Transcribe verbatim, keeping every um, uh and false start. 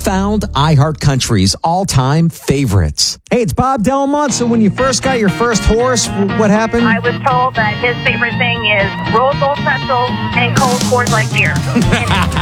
found iHeartCountry's all-time favorites. Hey, it's Bob Delmont. So when you first got your first horse, what happened? I was told that his favorite thing is rolled gold pretzels and cold Coors Light beer.